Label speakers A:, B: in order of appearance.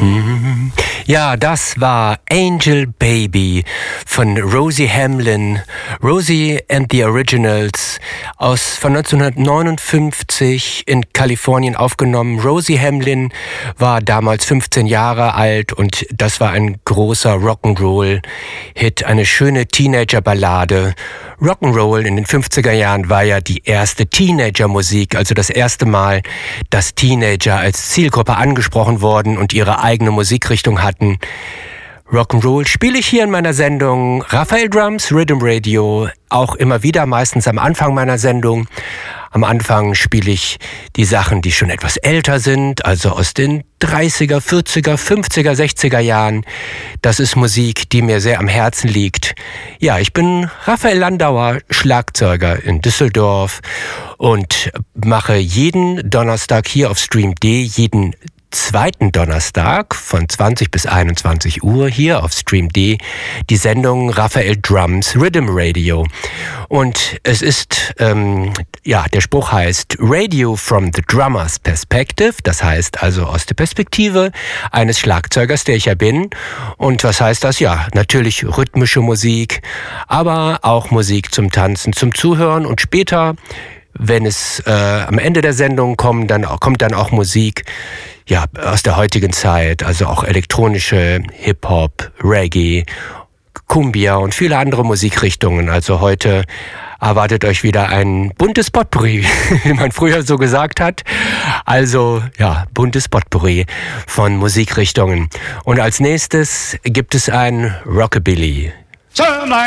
A: Ja, das war Angel Baby von Rosie Hamlin, Rosie and the Originals, von 1959 in Kalifornien aufgenommen. Rosie Hamlin war damals 15 Jahre alt und das war ein großer Rock'n'Roll-Hit, eine schöne Teenager-Ballade. Rock'n'Roll in den 50er Jahren war ja die erste Teenager-Musik, also das erste Mal, dass Teenager als Zielgruppe angesprochen wurden und ihre eigene Musikrichtung hatten. Rock'n'Roll spiele ich hier in meiner Sendung Raphael Drums Rhythm Radio, auch immer wieder, meistens am Anfang meiner Sendung. Am Anfang spiele ich die Sachen, die schon etwas älter sind, also aus den 30er, 40er, 50er, 60er Jahren. Das ist Musik, die mir sehr am Herzen liegt. Ja, ich bin Raphael Landauer, Schlagzeuger in Düsseldorf und mache jeden Donnerstag hier auf Stream D, jeden zweiten Donnerstag von 20 bis 21 Uhr hier auf Stream D die Sendung Raphael Drums Rhythm Radio. Und es ist, der Spruch heißt Radio from the Drummer's Perspective, das heißt also aus der Perspektive eines Schlagzeugers, der ich ja bin. Und was heißt das? Ja, natürlich rhythmische Musik, aber auch Musik zum Tanzen, zum Zuhören und später, wenn es am Ende der Sendung kommt dann auch Musik, ja, aus der heutigen Zeit, also auch elektronische Hip-Hop, Reggae, Cumbia und viele andere Musikrichtungen. Also heute erwartet euch wieder ein buntes Potpourri, wie man früher so gesagt hat. Also, ja, buntes Potpourri von Musikrichtungen. Und als nächstes gibt es ein Rockabilly.